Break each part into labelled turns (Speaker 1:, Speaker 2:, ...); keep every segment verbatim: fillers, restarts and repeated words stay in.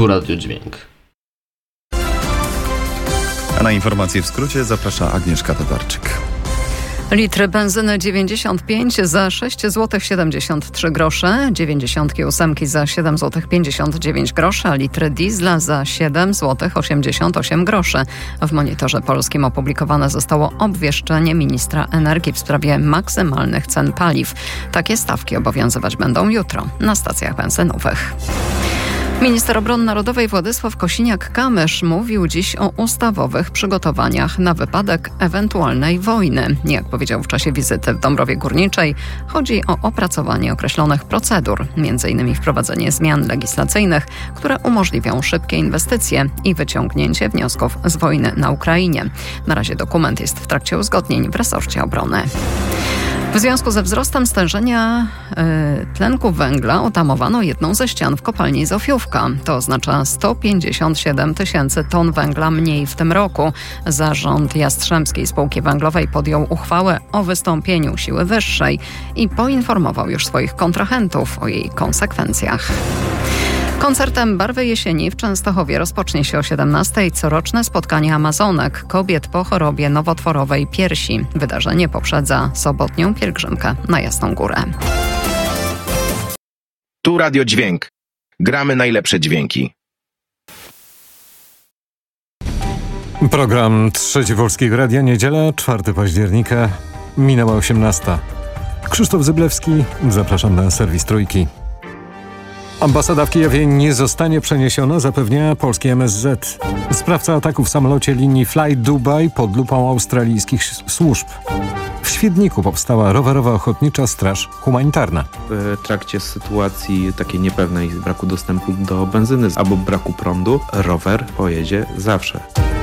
Speaker 1: Tu Radio Dźwięk.
Speaker 2: A na informacje w skrócie zaprasza Agnieszka Tatarczyk.
Speaker 3: Litry benzyny dziewięćdziesiąt pięć za sześć złotych siedemdziesiąt trzy grosze, dziewięćdziesiątki ósemki za siedem złotych pięćdziesiąt dziewięć groszy, a litry diesla za siedem złotych osiemdziesiąt osiem groszy. W Monitorze Polskim opublikowane zostało obwieszczenie ministra energii w sprawie maksymalnych cen paliw. Takie stawki obowiązywać będą jutro na stacjach benzynowych. Minister Obrony Narodowej Władysław Kosiniak-Kamysz mówił dziś o ustawowych przygotowaniach na wypadek ewentualnej wojny. Jak powiedział w czasie wizyty w Dąbrowie Górniczej, chodzi o opracowanie określonych procedur, między innymi wprowadzenie zmian legislacyjnych, które umożliwią szybkie inwestycje i wyciągnięcie wniosków z wojny na Ukrainie. Na razie dokument jest w trakcie uzgodnień w resorcie obrony. W związku ze wzrostem stężenia y, tlenku węgla otamowano jedną ze ścian w kopalni Zofiówka. To oznacza sto pięćdziesiąt siedem tysięcy ton węgla mniej w tym roku. Zarząd Jastrzębskiej Spółki Węglowej podjął uchwałę o wystąpieniu siły wyższej i poinformował już swoich kontrahentów o jej konsekwencjach. Koncertem Barwy Jesieni w Częstochowie rozpocznie się o siedemnastej coroczne spotkanie Amazonek, kobiet po chorobie nowotworowej piersi. Wydarzenie poprzedza sobotnią pielgrzymkę na Jasną Górę.
Speaker 4: Tu Radio Dźwięk. Gramy najlepsze dźwięki.
Speaker 5: Program Trzeci Polskiego Radia, niedziela, czwartego października, minęła osiemnasta. Krzysztof Zyblewski, zapraszam na serwis Trójki. Ambasada w Kijowie nie zostanie przeniesiona, zapewnia polski M S Z. Sprawca ataku w samolocie linii Fly Dubai pod lupą australijskich służb. W Świdniku powstała rowerowa ochotnicza straż humanitarna.
Speaker 6: W trakcie sytuacji takiej niepewnej braku dostępu do benzyny albo braku prądu, rower pojedzie zawsze.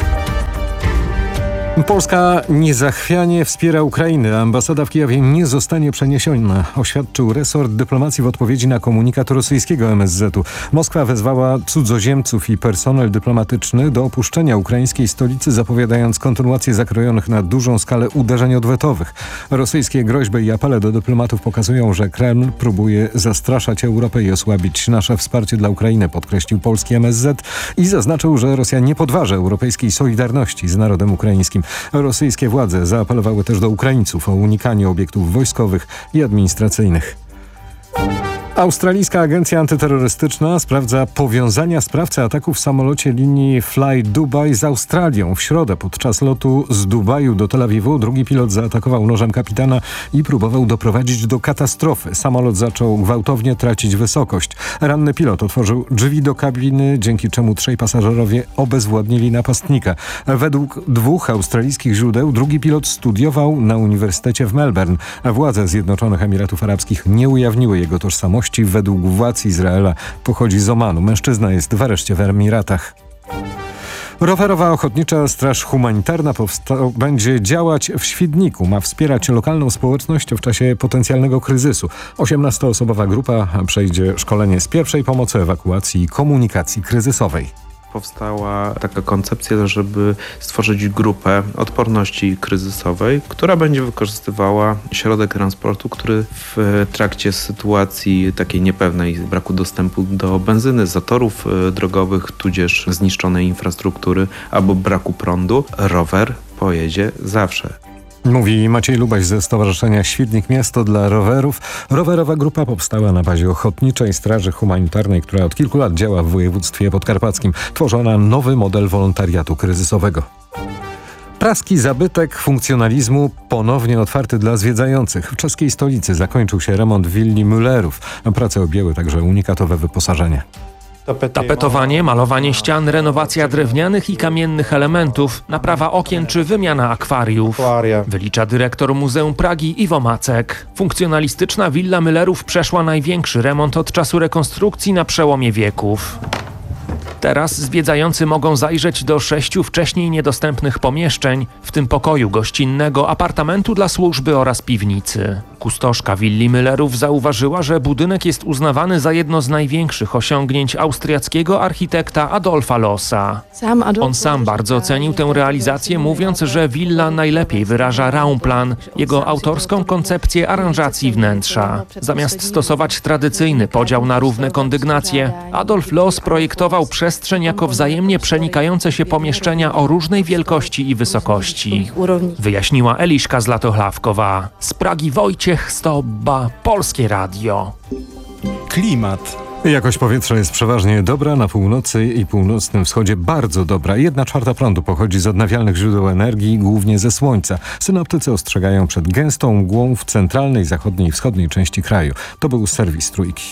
Speaker 5: Polska niezachwianie wspiera Ukrainę. Ambasada w Kijowie nie zostanie przeniesiona, oświadczył resort dyplomacji w odpowiedzi na komunikat rosyjskiego M S Z-u. Moskwa wezwała cudzoziemców i personel dyplomatyczny do opuszczenia ukraińskiej stolicy, zapowiadając kontynuację zakrojonych na dużą skalę uderzeń odwetowych. Rosyjskie groźby i apele do dyplomatów pokazują, że Kreml próbuje zastraszać Europę i osłabić nasze wsparcie dla Ukrainy, podkreślił polski M S Z i zaznaczył, że Rosja nie podważy europejskiej solidarności z narodem ukraińskim. Rosyjskie władze zaapelowały też do Ukraińców o unikanie obiektów wojskowych i administracyjnych. Australijska agencja antyterrorystyczna sprawdza powiązania sprawcy ataku w samolocie linii Fly Dubai z Australią. W środę podczas lotu z Dubaju do Tel Awiwu drugi pilot zaatakował nożem kapitana i próbował doprowadzić do katastrofy. Samolot zaczął gwałtownie tracić wysokość. Ranny pilot otworzył drzwi do kabiny, dzięki czemu trzej pasażerowie obezwładnili napastnika. Według dwóch australijskich źródeł drugi pilot studiował na Uniwersytecie w Melbourne. Władze Zjednoczonych Emiratów Arabskich nie ujawniły jego tożsamości. Według władz Izraela pochodzi z Omanu. Mężczyzna jest w areszcie w Emiratach. Rowerowa ochotnicza straż humanitarna powsta- będzie działać w Świdniku. Ma wspierać lokalną społeczność w czasie potencjalnego kryzysu. osiemnastoosobowa grupa przejdzie szkolenie z pierwszej pomocy, ewakuacji i komunikacji kryzysowej.
Speaker 6: Powstała taka koncepcja, żeby stworzyć grupę odporności kryzysowej, która będzie wykorzystywała środek transportu, który w trakcie sytuacji takiej niepewnej braku dostępu do benzyny, zatorów drogowych, tudzież zniszczonej infrastruktury albo braku prądu, rower pojedzie zawsze.
Speaker 5: Mówi Maciej Lubaś ze Stowarzyszenia Świdnik Miasto dla Rowerów. Rowerowa grupa powstała na bazie Ochotniczej Straży Humanitarnej, która od kilku lat działa w województwie podkarpackim. Tworzona nowy model wolontariatu kryzysowego. Praski zabytek funkcjonalizmu ponownie otwarty dla zwiedzających. W czeskiej stolicy zakończył się remont willi Müllerów. Prace objęły także unikatowe wyposażenie.
Speaker 7: Tapetowanie, malowanie ścian, renowacja drewnianych i kamiennych elementów, naprawa okien czy wymiana akwariów. Wylicza dyrektor Muzeum Pragi Iwo Macek. Funkcjonalistyczna willa Müllerów przeszła największy remont od czasu rekonstrukcji na przełomie wieków. Teraz zwiedzający mogą zajrzeć do sześciu wcześniej niedostępnych pomieszczeń, w tym pokoju gościnnego, apartamentu dla służby oraz piwnicy. Kustoszka willi Müllerów zauważyła, że budynek jest uznawany za jedno z największych osiągnięć austriackiego architekta Adolfa Lossa. On sam bardzo ocenił tę realizację, mówiąc, że willa najlepiej wyraża Raumplan, jego autorską koncepcję aranżacji wnętrza. Zamiast stosować tradycyjny podział na równe kondygnacje, Adolf Loss projektował przestrzeń jako wzajemnie przenikające się pomieszczenia o różnej wielkości i wysokości. Wyjaśniła Eliszka Zlatochławkowa. Z Pragi Wojciech Stobba, Polskie Radio.
Speaker 2: Klimat.
Speaker 5: Jakość powietrza jest przeważnie dobra, na północy i północnym wschodzie bardzo dobra. Jedna czwarta prądu pochodzi z odnawialnych źródeł energii, głównie ze słońca. Synoptycy ostrzegają przed gęstą mgłą w centralnej, zachodniej i wschodniej części kraju. To był serwis Trójki.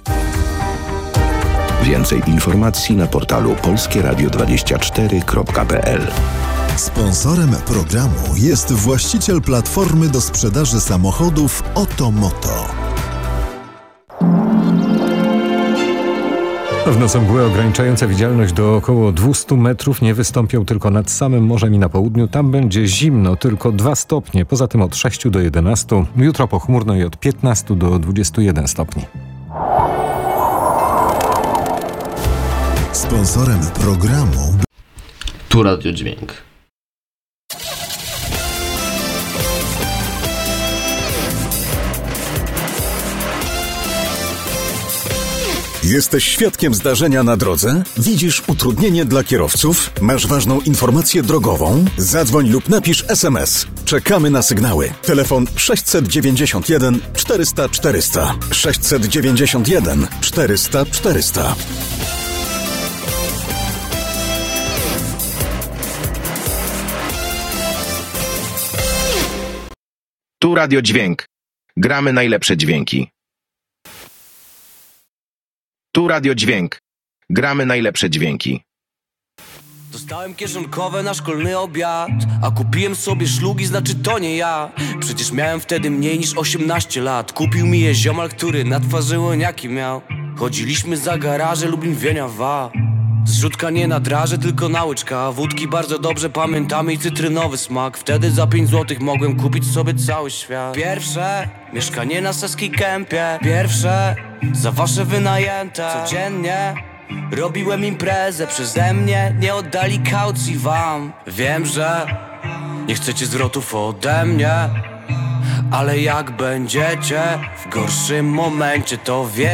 Speaker 1: Więcej informacji na portalu polskie radio dwadzieścia cztery kropka p l.
Speaker 8: Sponsorem programu jest właściciel platformy do sprzedaży samochodów Otomoto.
Speaker 5: W nocy mgły ograniczające widzialność do około dwieście metrów nie wystąpią tylko nad samym morzem i na południu. Tam będzie zimno, tylko dwa stopnie. Poza tym od sześciu do jedenastu. Jutro pochmurno i od piętnastu do dwudziestu jeden stopni.
Speaker 8: Sponsorem programu
Speaker 9: Tu Radio Dźwięk.
Speaker 8: Jesteś świadkiem zdarzenia na drodze? Widzisz utrudnienie dla kierowców? Masz ważną informację drogową? Zadzwoń lub napisz es em es. Czekamy na sygnały. Telefon sześćset dziewięćdziesiąt jeden czterysta czterysta. sześćset dziewięćdziesiąt jeden czterysta czterysta.
Speaker 4: Tu Radio Dźwięk. Gramy najlepsze dźwięki. Tu Radio Dźwięk. Gramy najlepsze dźwięki.
Speaker 10: Dostałem kieszonkowe na szkolny obiad, a kupiłem sobie szlugi, znaczy to nie ja. Przecież miałem wtedy mniej niż osiemnaście lat. Kupił mi je ziomal, który na twarzy łoniaki miał. Chodziliśmy za garaże Lublin Wieniawa. Zrzutka nie na draże, tylko na łyczka. Wódki bardzo dobrze pamiętamy i cytrynowy smak. Wtedy za pięć złotych mogłem kupić sobie cały świat. Pierwsze mieszkanie na Saskiej Kępie. Pierwsze za wasze wynajęte. Codziennie robiłem imprezę przeze mnie. Nie oddali kaucji wam. Wiem, że nie chcecie zwrotów ode mnie, ale jak będziecie w gorszym momencie, to wie